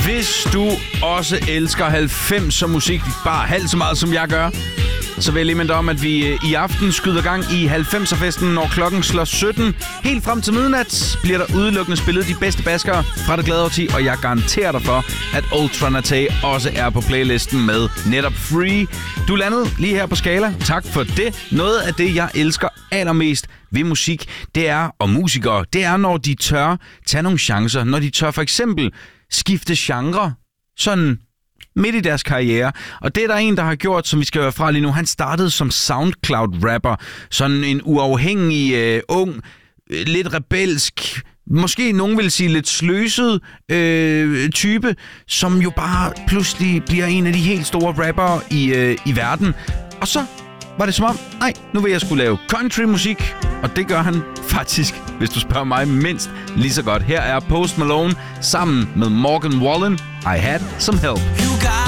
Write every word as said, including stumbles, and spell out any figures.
Hvis du også elsker halvfemser musik, bare halvt så meget som jeg gør, så vil jeg lige minde om, at vi i aften skyder gang i halvfemser-festen, når klokken slår sytten. Helt frem til midnat bliver der udelukkende spillet de bedste baskere fra det glade årti, og jeg garanterer dig for, at Ultra Naté også er på playlisten med netop Free. Du landede lige her på Skala. Tak for det. Noget af det, jeg elsker allermest ved musik, det er, og musikere, det er, når de tør tage nogle chancer. Når de tør for eksempel skifte genre, sådan midt i deres karriere. Og det er der en, der har gjort, som vi skal høre fra lige nu. Han startede som SoundCloud-rapper. Sådan en uafhængig, øh, ung, øh, lidt rebelsk, måske nogen vil sige lidt sløset øh, type, som jo bare pludselig bliver en af de helt store rappere i, øh, i verden. Og så var det som om, nej, nu vil jeg skulle lave countrymusik, og det gør han faktisk, hvis du spørger mig, mindst lige så godt. Her er Post Malone sammen med Morgan Wallen, I Had Some Help.